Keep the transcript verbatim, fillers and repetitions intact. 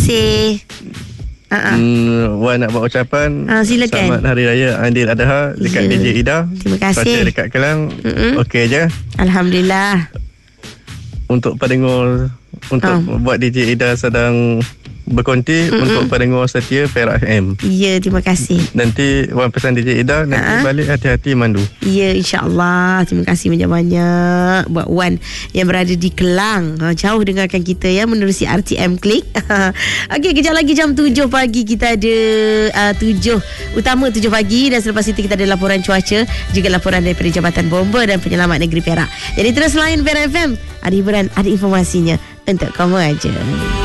kasih. Uh-uh. Hmm, Wan nak buat ucapan. uh, Silakan. Selamat Hari Raya Aidiladha dekat Ya. D J Ida. Terima kasih. Cuaca dekat Kelang okey je. Alhamdulillah. Untuk pendengar, untuk uh. buat D J Ida sedang berkonti. Mm-mm. Untuk pendengar setia Perak F M. Ya, terima kasih. Nanti Wan pesan D J Ida, nanti uh-huh. balik hati-hati mandu. Ya, insyaAllah. Terima kasih banyak-banyak buat Wan yang berada di Kelang. Ha, jauh dengarkan kita ya, menerusi R T M Klik. Okey, kejap lagi jam tujuh pagi kita ada uh, tujuh utama tujuh pagi, dan selepas itu kita ada laporan cuaca, juga laporan daripada Jabatan Bomba dan Penyelamat Negeri Perak. Jadi terus layan Perak F M. Ada hiburan, ada informasinya untuk kamu aja.